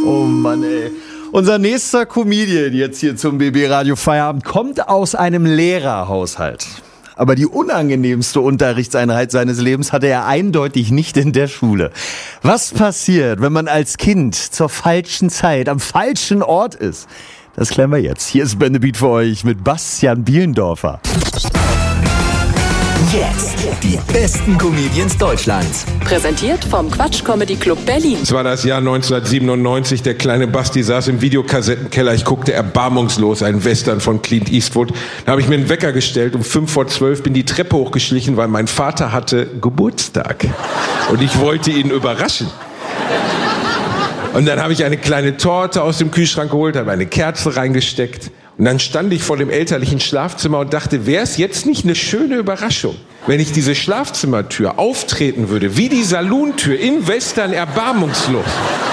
Oh Mann, ey. Unser nächster Comedian jetzt hier zum BB Radio Feierabend kommt aus einem Lehrerhaushalt. Aber die unangenehmste Unterrichtseinheit seines Lebens hatte er eindeutig nicht in der Schule. Was passiert, wenn man als Kind zur falschen Zeit am falschen Ort ist? Das klären wir jetzt. Hier ist Ben the Beat für euch mit Bastian Bielendorfer. Jetzt die besten Comedians Deutschlands. Präsentiert vom Quatsch Comedy Club Berlin. Es war das Jahr 1997, der kleine Basti saß im Videokassettenkeller. Ich guckte erbarmungslos einen Western von Clint Eastwood. Da habe ich mir einen Wecker gestellt, um 11:55 bin die Treppe hochgeschlichen, weil mein Vater hatte Geburtstag. Und ich wollte ihn überraschen. Und dann habe ich eine kleine Torte aus dem Kühlschrank geholt, habe eine Kerze reingesteckt. Und dann stand ich vor dem elterlichen Schlafzimmer und dachte, wäre es jetzt nicht eine schöne Überraschung, wenn ich diese Schlafzimmertür auftreten würde, wie die Salontür in Western erbarmungslos.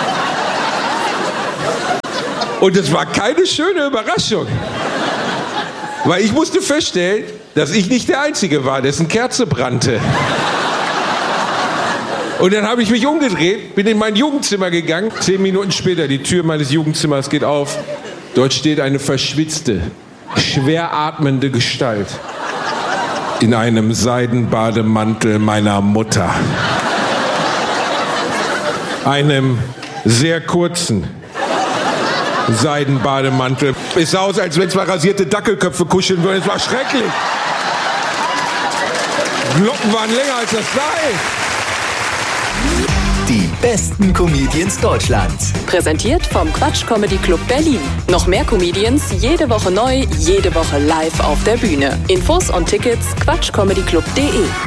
Und es war keine schöne Überraschung. Weil ich musste feststellen, dass ich nicht der Einzige war, dessen Kerze brannte. Und dann habe ich mich umgedreht, bin in mein Jugendzimmer gegangen. 10 Minuten später, die Tür meines Jugendzimmers geht auf. Dort steht eine verschwitzte, schwer atmende Gestalt in einem Seidenbademantel meiner Mutter. Einem sehr kurzen Seidenbademantel. Es sah aus, als wenn zwei rasierte Dackelköpfe kuscheln würden. Es war schrecklich. Glocken waren länger als das Seil. Die besten Comedians Deutschlands. Präsentiert vom Quatsch Comedy Club Berlin. Noch mehr Comedians, jede Woche neu, jede Woche live auf der Bühne. Infos und Tickets quatschcomedyclub.de.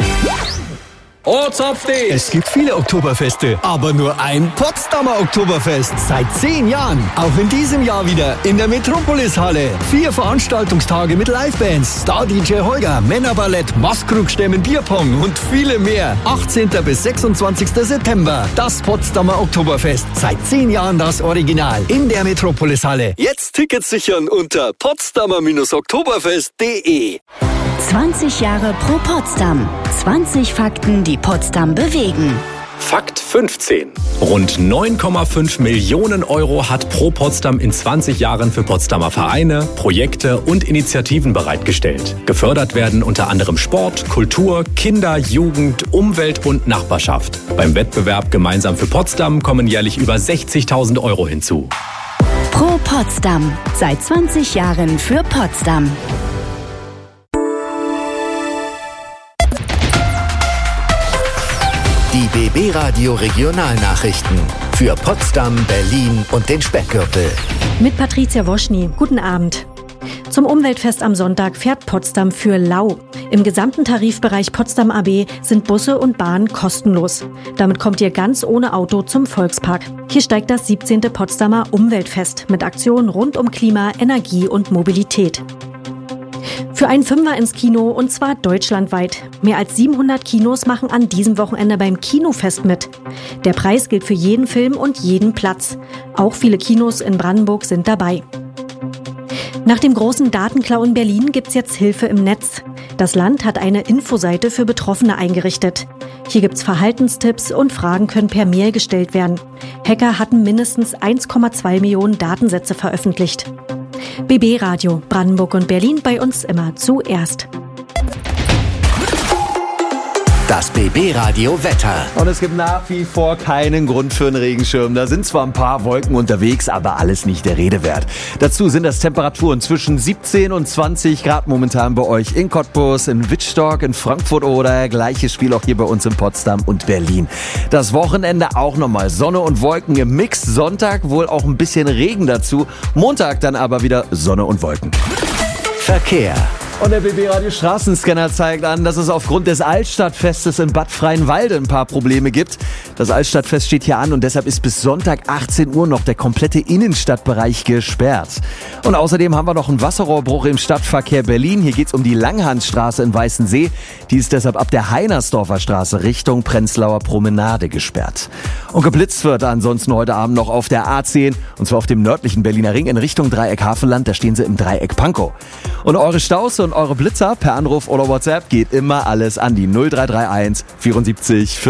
Es gibt viele Oktoberfeste, aber nur ein Potsdamer Oktoberfest. Seit 10 Jahren. Auch in diesem Jahr wieder in der Metropolis-Halle. 4 Veranstaltungstage mit Livebands, Star-DJ Holger, Männerballett, Maskrug-Stämmen, Bierpong und viele mehr. 18. bis 26. September. Das Potsdamer Oktoberfest. Seit 10 Jahren das Original. In der Metropolis-Halle. Jetzt Tickets sichern unter potsdamer-oktoberfest.de. 20 Jahre pro Potsdam. 20 Fakten, die Potsdam bewegen. Fakt 15. Rund 9,5 Millionen Euro hat Pro Potsdam in 20 Jahren für Potsdamer Vereine, Projekte und Initiativen bereitgestellt. Gefördert werden unter anderem Sport, Kultur, Kinder, Jugend, Umwelt und Nachbarschaft. Beim Wettbewerb Gemeinsam für Potsdam kommen jährlich über 60.000 Euro hinzu. Pro Potsdam. Seit 20 Jahren für Potsdam. Die BB Radio Regionalnachrichten für Potsdam, Berlin und den Speckgürtel. Mit Patricia Woschny. Guten Abend. Zum Umweltfest am Sonntag fährt Potsdam für lau. Im gesamten Tarifbereich Potsdam AB sind Busse und Bahn kostenlos. Damit kommt ihr ganz ohne Auto zum Volkspark. Hier steigt das 17. Potsdamer Umweltfest mit Aktionen rund um Klima, Energie und Mobilität. Für einen Fünfer ins Kino und zwar deutschlandweit. Mehr als 700 Kinos machen an diesem Wochenende beim Kinofest mit. Der Preis gilt für jeden Film und jeden Platz. Auch viele Kinos in Brandenburg sind dabei. Nach dem großen Datenklau in Berlin gibt's jetzt Hilfe im Netz. Das Land hat eine Infoseite für Betroffene eingerichtet. Hier gibt's Verhaltenstipps und Fragen können per Mail gestellt werden. Hacker hatten mindestens 1,2 Millionen Datensätze veröffentlicht. BB Radio, Brandenburg und Berlin, bei uns immer zuerst. Das BB Radio Wetter. Und es gibt nach wie vor keinen Grund für einen Regenschirm. Da sind zwar ein paar Wolken unterwegs, aber alles nicht der Rede wert. Dazu sind das Temperaturen zwischen 17 und 20 Grad momentan bei euch in Cottbus, in Wittstock, in Frankfurt oder gleiches Spiel auch hier bei uns in Potsdam und Berlin. Das Wochenende auch nochmal Sonne und Wolken im Mix. Sonntag wohl auch ein bisschen Regen dazu. Montag dann aber wieder Sonne und Wolken. Verkehr. Und der BB Radio Straßenscanner zeigt an, dass es aufgrund des Altstadtfestes in Bad Freienwalde ein paar Probleme gibt. Das Altstadtfest steht hier an und deshalb ist bis Sonntag 18 Uhr noch der komplette Innenstadtbereich gesperrt. Und außerdem haben wir noch einen Wasserrohrbruch im Stadtverkehr Berlin. Hier geht's um die Langhansstraße in Weißensee. Die ist deshalb ab der Heinersdorfer Straße Richtung Prenzlauer Promenade gesperrt. Und geblitzt wird ansonsten heute Abend noch auf der A10 und zwar auf dem nördlichen Berliner Ring in Richtung Dreieck Havelland. Da stehen sie im Dreieck Pankow. Und eure Staus und eure Blitzer per Anruf oder WhatsApp geht immer alles an die 0331 74